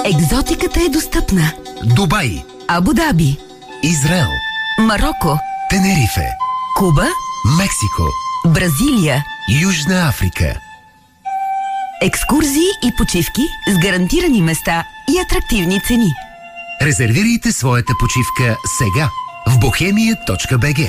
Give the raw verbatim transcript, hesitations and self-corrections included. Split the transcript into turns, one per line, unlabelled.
Екзотиката е достъпна.
Дубай,
Абу Даби,
Израел,
Мароко,
Тенерифе,
Куба,
Мексико,
Бразилия.
Южна Африка.
Екскурзии и почивки с гарантирани места и атрактивни цени.
Резервирайте своята почивка сега в бохемия точка бг.